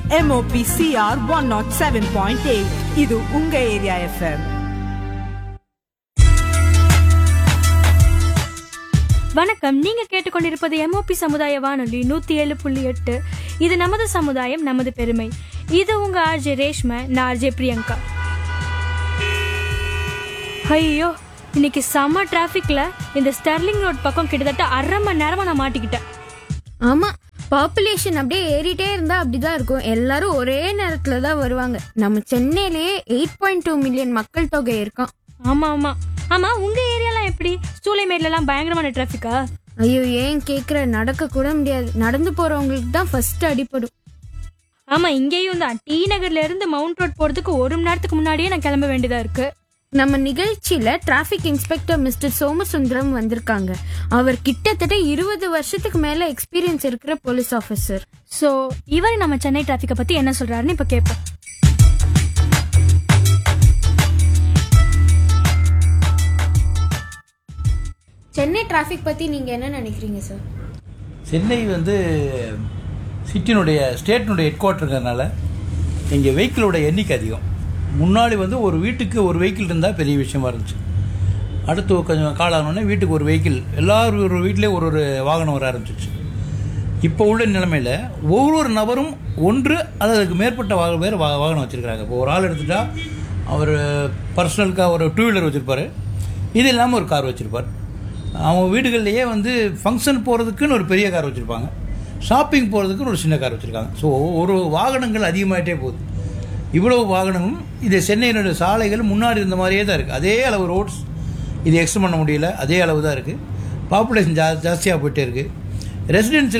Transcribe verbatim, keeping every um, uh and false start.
M O P C R one oh seven point eight. இது உங்க area FM. வணக்கம். நீங்க கேட்டுக்கொண்டிருப்பது எம்ஓபி சமுதாய வானொலி நூத்தி ஏழு புள்ளி எட்டு. இது நமது சமுதாயம், நமது பெருமை. இது உங்க ஆர்ஜே ரேஷ்மா, நான் ஆர்ஜே பிரியங்கா. ஐயோ, இன்னைக்கு செம்ம டிராபிக்ல இந்த ஸ்டெர்லிங் ரோட் பக்கம் கிட்டத்தட்ட அரை மணி நேரமா நான் மாட்டிக்கிட்டேன். ஆமா, பாப்புலேஷன் அப்படியே ஏறிட்டே இருந்தா அப்படிதான் இருக்கும். எல்லாரும் ஒரே நேரத்துல தான் வருவாங்க. நம்ம சென்னையிலேயே எயிட் பாயிண்ட் டூ மில்லியன் மக்கள் தொகை இருக்கான். ஆமா ஆமா ஆமா உங்க ஏரியாலாம் எப்படி? சூளைமேட்ல எல்லாம் பயங்கரமான டிராபிக்கா? ஐயோ, ஏன் கேக்குற? நடக்க கூட முடியாது. நடந்து போறவங்களுக்கு தான் ஃபர்ஸ்ட் அடிபடும். ஆமா, இங்கேயும் தான். டி நகர்ல இருந்து மவுண்ட் ரோட் போறதுக்கு ஒரு மணி நேரத்துக்கு முன்னாடியே நான் கிளம்ப வேண்டியதா இருக்கு. நம்ம நிகழ்ச்சியில டிராபிக் இன்ஸ்பெக்டர் மிஸ்டர் சோமசுந்தரம் வந்திருக்காங்க. அவர் கிட்டத்தட்ட இருபது வருஷத்துக்கு மேல எக்ஸ்பீரியன்ஸ் இருக்கிற போலீஸ் ஆபீசர். சோ இவர் நம்ம சென்னை டிராபிக்கை பத்தி என்ன சொல்றாருன்னு இப்ப கேட்போம். சென்னை டிராபிக் பத்தி நீங்க என்ன நினைக்கிறீங்க சார்? சென்னை வந்து சிட்டினுடைய ஸ்டேட்டினுடைய ஹெட் குவார்ட்டருங்கிறதுனால இங்கே வெஹிக்கிளோட எண்ணிக்கை அதிகம். முன்னாடி வந்து ஒரு வீட்டுக்கு ஒரு வெஹிக்கிள் இருந்தால் பெரிய விஷயமா இருந்துச்சு. அடுத்து கொஞ்சம் காலம் ஆனோடனே வீட்டுக்கு ஒரு வெஹிக்கிள், எல்லாரும் ஒரு வீட்டிலே ஒரு ஒரு வாகனம் வர ஆரம்பிச்சிச்சு. இப்போ உள்ள நிலைமையில் ஒவ்வொரு நபரும் ஒன்று அல்லது அதுக்கு மேற்பட்ட வாக பேர் வா வாகனம் வச்சுருக்காங்க. இப்போ ஒரு ஆள் எடுத்துட்டா அவர் பர்சனலுக்காக ஒரு டூ வீலர் வச்சுருப்பார், இது இல்லாமல் ஒரு கார் வச்சுருப்பார். அவங்க வீடுகள்லேயே வந்து ஃபங்க்ஷன் போகிறதுக்குன்னு ஒரு பெரிய கார் வச்சுருப்பாங்க, ஷாப்பிங் போகிறதுக்குன்னு ஒரு சின்ன கார் வச்சுருக்காங்க. ஸோ ஒரு வாகனங்கள் அதிகமாகிட்டே போகுது. இவ்வளவு வாகனமும் இது சென்னையினுடைய சாலைகள் முன்னாடி இருந்த மாதிரியே தான் இருக்குது. அதே அளவு ரோட்ஸ் இது எக்ஸ்டெண்ட் பண்ண முடியல, அதே அளவு தான் இருக்குது. பாப்புலேஷன் ஜா ஜாஸ்தியாக போயிட்டே இருக்குது. ரெசிடென்சியல்